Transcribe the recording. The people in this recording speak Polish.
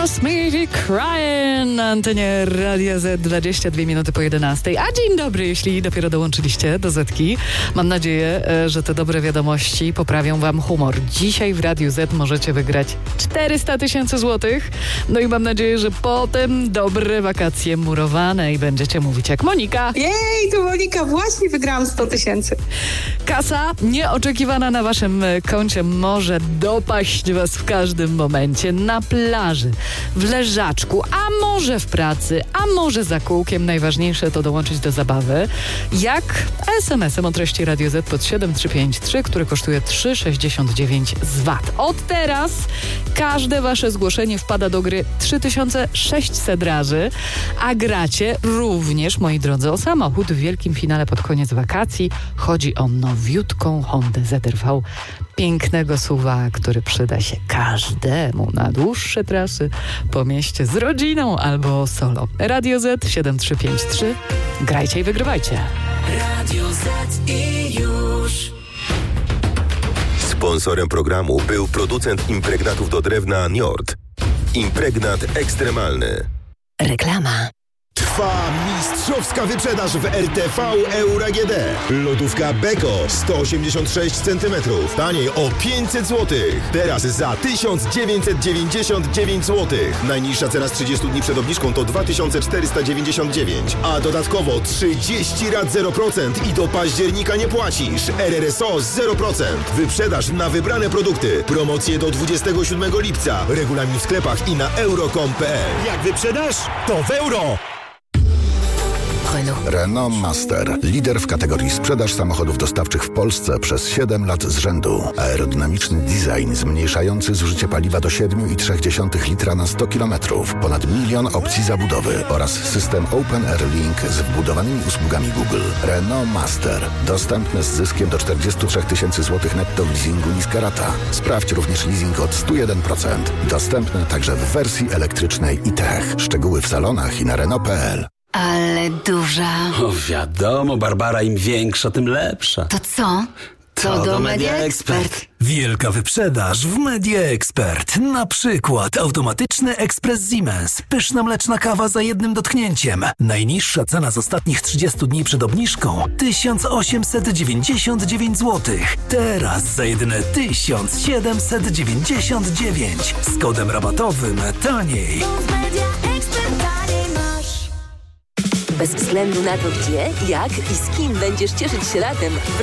Just Me Crying na antenie Radia Z, 22 minuty po 11. A dzień dobry, jeśli dopiero dołączyliście do Zetki. Mam nadzieję, że te dobre wiadomości poprawią wam humor. Dzisiaj w Radiu Z możecie wygrać 400 000 złotych. No i mam nadzieję, że potem dobre wakacje murowane i będziecie mówić jak Monika. Jej, to Monika, właśnie wygrałam 100 000. Kasa nieoczekiwana na waszym koncie może dopaść was w każdym momencie. Na plaży, w leżaczku, a może w pracy, a może za kółkiem. Najważniejsze to dołączyć do zabawy. Jak SMS-em o treści Radio Z pod 7353, który kosztuje 3,69 z VAT. Od teraz każde wasze zgłoszenie wpada do gry 3600 razy, a gracie również, moi drodzy, o samochód w wielkim finale pod koniec wakacji. Chodzi o nowiutką Hondę ZR-V. Pięknego SUV-a, który przyda się każdemu na dłuższe trasy po mieście z rodziną albo solo. Radio Z 7353. Grajcie i wygrywajcie. Radio Z i już. Sponsorem programu był producent impregnatów do drewna Njord. Impregnat ekstremalny. Reklama. Trwa mistrzowska wyprzedaż w RTV Euro AGD. Lodówka Beko 186 cm. Taniej o 500 zł. Teraz za 1999 zł. Najniższa cena z 30 dni przed obniżką to 2499. A dodatkowo 30 rat 0% i do października nie płacisz. RRSO 0%. Wyprzedaż na wybrane produkty. Promocje do 27 lipca. Regulamin w sklepach i na euro.com.pl. Jak wyprzedaż? To w euro! Renault Master. Lider w kategorii sprzedaż samochodów dostawczych w Polsce przez 7 lat z rzędu. Aerodynamiczny design zmniejszający zużycie paliwa do 7,3 litra na 100 km. Ponad 1 milion opcji zabudowy oraz system Open Air Link z wbudowanymi usługami Google. Renault Master. Dostępny z zyskiem do 43 000 zł netto w leasingu niska rata. Sprawdź również leasing od 101%. Dostępny także w wersji elektrycznej i Tech. Szczegóły w salonach i na Renault.pl. Ale duża. O wiadomo, Barbara, im większa, tym lepsza. To co? To do Media Expert. Wielka wyprzedaż w Media Expert. Na przykład automatyczny ekspres Siemens. Pyszna mleczna kawa za jednym dotknięciem. Najniższa cena z ostatnich 30 dni przed obniżką 1899 zł. Teraz za jedyne 1799. Z kodem rabatowym taniej. Bez względu na to, gdzie, jak i z kim będziesz cieszyć się latem,